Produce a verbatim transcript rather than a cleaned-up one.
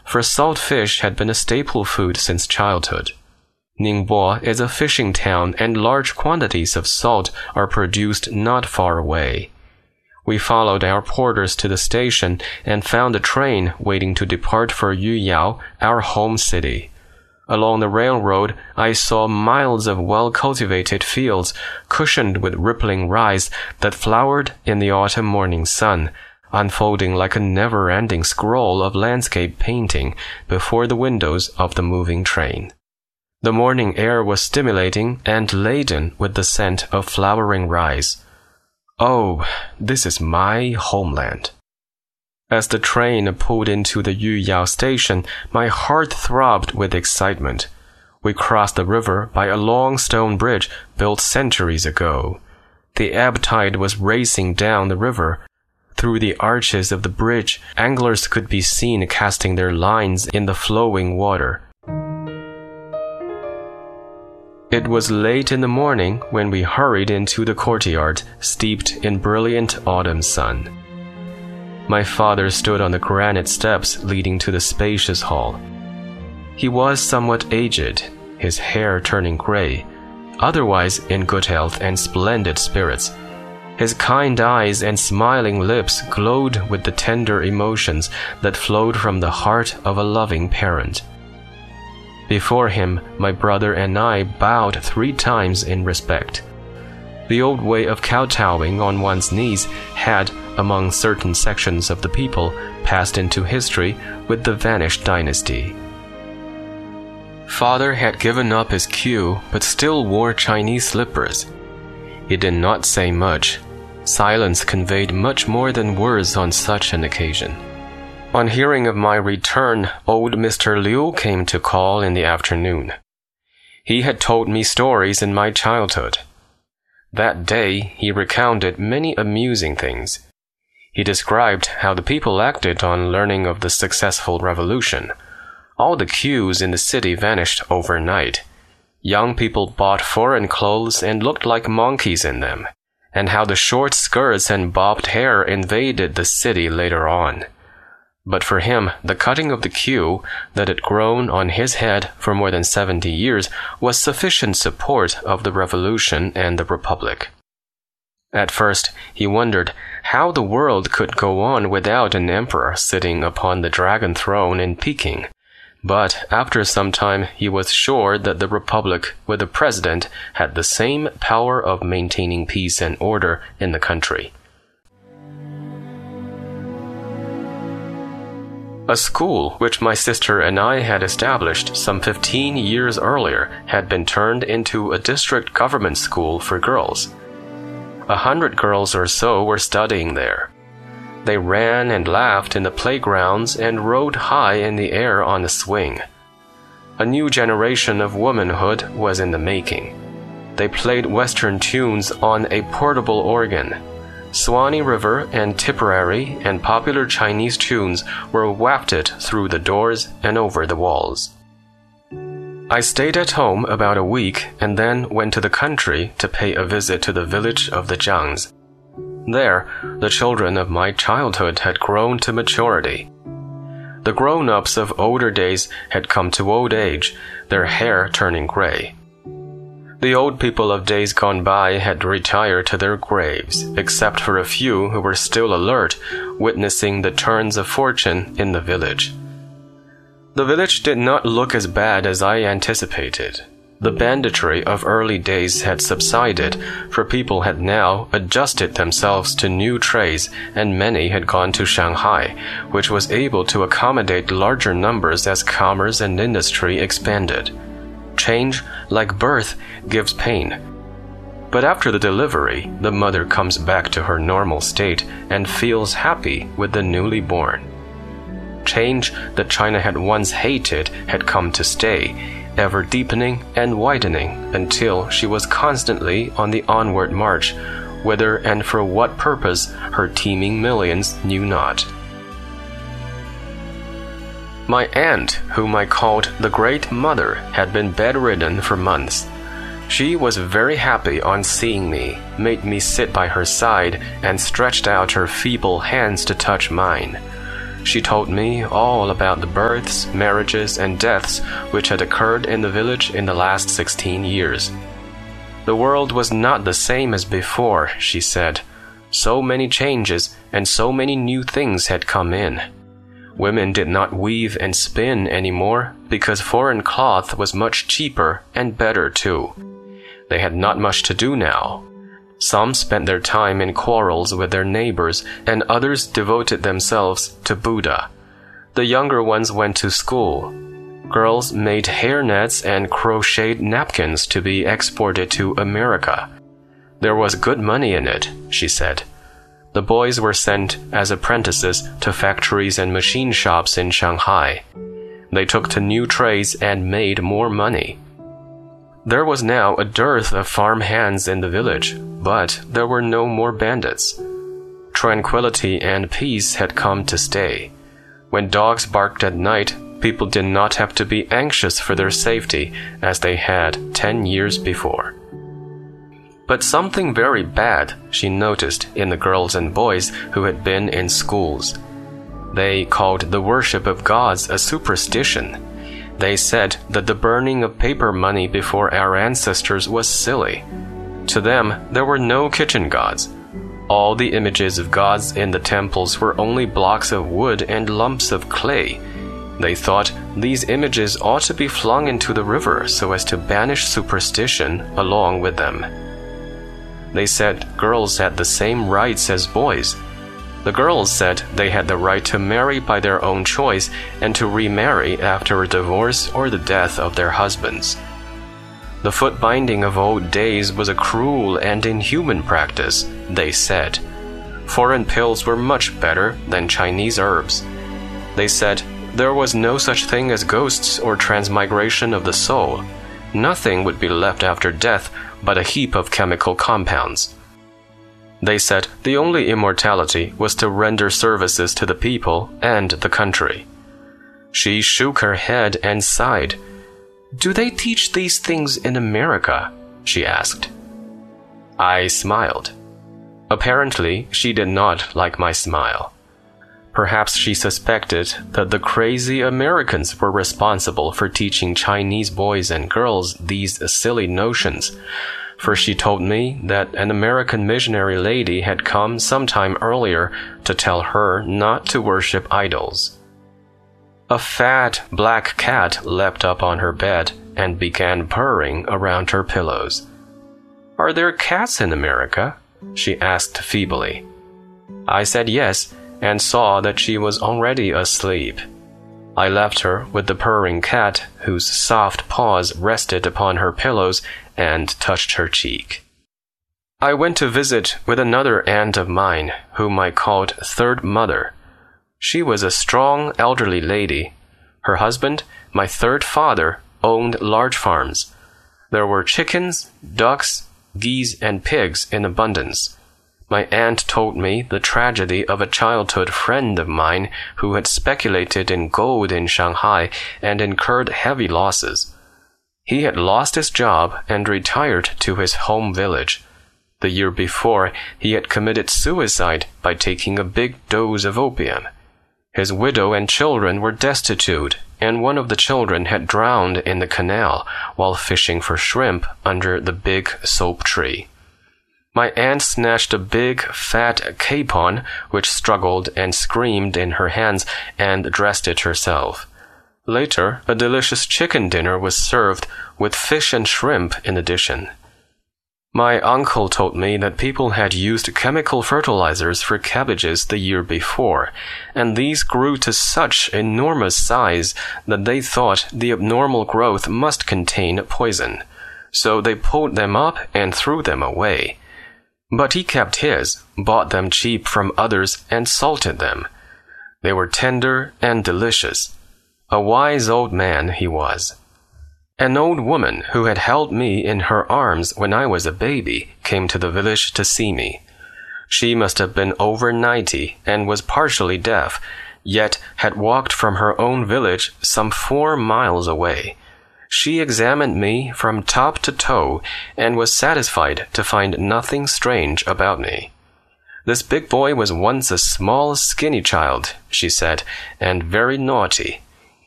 for salt fish had been a staple food since childhood. Ningbo is a fishing town and large quantities of salt are produced not far away. We followed our porters to the station and found a train waiting to depart for Yuyao, our home city. Along the railroad, I saw miles of well-cultivated fields cushioned with rippling rice that flowered in the autumn morning sun, unfolding like a never-ending scroll of landscape painting before the windows of the moving train. The morning air was stimulating and laden with the scent of flowering rice. Oh, this is my homeland. As the train pulled into the Yuyao station, my heart throbbed with excitement. We crossed the river by a long stone bridge built centuries ago. The ebb tide was racing down the river. Through the arches of the bridge, anglers could be seen casting their lines in the flowing water. It was late in the morning when we hurried into the courtyard, steeped in brilliant autumn sun. My father stood on the granite steps leading to the spacious hall. He was somewhat aged, his hair turning gray, otherwise in good health and splendid spirits. His kind eyes and smiling lips glowed with the tender emotions that flowed from the heart of a loving parent. Before him, my brother and I bowed three times in respect. The old way of kowtowing on one's knees had, among certain sections of the people, passed into history with the vanished dynasty. Father had given up his queue but still wore Chinese slippers. He did not say much. Silence conveyed much more than words on such an occasion. On hearing of my return, old Mister Liu came to call in the afternoon. He had told me stories in my childhood. That day, he recounted many amusing things. He described how the people acted on learning of the successful revolution. All the queues in the city vanished overnight. Young people bought foreign clothes and looked like monkeys in them, and how the short skirts and bobbed hair invaded the city later on. But for him, the cutting of the queue that had grown on his head for more than seventy years was sufficient support of the revolution and the republic. At first, he wondered how the world could go on without an emperor sitting upon the dragon throne in Peking. But after some time, he was sure that the republic with a president had the same power of maintaining peace and order in the country. A school which my sister and I had established some fifteen years earlier had been turned into a district government school for girls. A hundred girls or so were studying there. They ran and laughed in the playgrounds and rode high in the air on a swing. A new generation of womanhood was in the making. They played Western tunes on a portable organ. Swanee River and Tipperary and popular Chinese tunes were wafted through the doors and over the walls. I stayed at home about a week and then went to the country to pay a visit to the village of the Zhangs. There, the children of my childhood had grown to maturity. The grown-ups of older days had come to old age, their hair turning gray. The old people of days gone by had retired to their graves, except for a few who were still alert, witnessing the turns of fortune in the village. The village did not look as bad as I anticipated. The banditry of early days had subsided, for people had now adjusted themselves to new trades, and many had gone to Shanghai, which was able to accommodate larger numbers as commerce and industry expanded. Change, like birth, gives pain. But after the delivery, the mother comes back to her normal state and feels happy with the newly born. Change that China had once hated had come to stay, ever deepening and widening until she was constantly on the onward march, whither and for what purpose her teeming millions knew not. My aunt, whom I called the Great Mother, had been bedridden for months. She was very happy on seeing me, made me sit by her side, and stretched out her feeble hands to touch mine. She told me all about the births, marriages, and deaths which had occurred in the village in the last sixteen years. The world was not the same as before, she said. So many changes and so many new things had come in. Women did not weave and spin anymore because foreign cloth was much cheaper and better too. They had not much to do now. Some spent their time in quarrels with their neighbors, and others devoted themselves to Buddha. The younger ones went to school. Girls made hairnets and crocheted napkins to be exported to America. There was good money in it, she said. The boys were sent as apprentices to factories and machine shops in Shanghai. They took to new trades and made more money. There was now a dearth of farm hands in the village, but there were no more bandits. Tranquility and peace had come to stay. When dogs barked at night, people did not have to be anxious for their safety as they had ten years before. But something very bad she noticed in the girls and boys who had been in schools. They called the worship of gods a superstition. They said that the burning of paper money before our ancestors was silly. To them, there were no kitchen gods. All the images of gods in the temples were only blocks of wood and lumps of clay. They thought these images ought to be flung into the river so as to banish superstition along with them. They said girls had the same rights as boys. The girls said they had the right to marry by their own choice and to remarry after a divorce or the death of their husbands. The foot binding of old days was a cruel and inhuman practice, they said. Foreign pills were much better than Chinese herbs. They said there was no such thing as ghosts or transmigration of the soul. Nothing would be left after death but a heap of chemical compounds. They said the only immortality was to render services to the people and the country. She shook her head and sighed. "Do they teach these things in America?" she asked. I smiled. Apparently, she did not like my smile. Perhaps she suspected that the crazy Americans were responsible for teaching Chinese boys and girls these silly notions, for she told me that an American missionary lady had come sometime earlier to tell her not to worship idols. A fat black cat leapt up on her bed and began purring around her pillows. "Are there cats in America?" she asked feebly. I said yes, and saw that she was already asleep. I left her with the purring cat, whose soft paws rested upon her pillows and touched her cheek. I went to visit with another aunt of mine, whom I called Third Mother. She was a strong elderly lady. Her husband, my third father, owned large farms. There were chickens, ducks, geese, and pigs in abundance. My aunt told me the tragedy of a childhood friend of mine who had speculated in gold in Shanghai and incurred heavy losses. He had lost his job and retired to his home village. The year before, he had committed suicide by taking a big dose of opium. His widow and children were destitute, and one of the children had drowned in the canal while fishing for shrimp under the big soap tree. My aunt snatched a big, fat capon, which struggled and screamed in her hands, and dressed it herself. Later, a delicious chicken dinner was served, with fish and shrimp in addition. My uncle told me that people had used chemical fertilizers for cabbages the year before, and these grew to such enormous size that they thought the abnormal growth must contain poison. So they pulled them up and threw them away. But he kept his, bought them cheap from others, and salted them. They were tender and delicious. A wise old man he was. An old woman who had held me in her arms when I was a baby came to the village to see me. She must have been over ninety and was partially deaf, yet had walked from her own village some four miles away. She examined me from top to toe and was satisfied to find nothing strange about me. This big boy was once a small, skinny child, she said, and very naughty.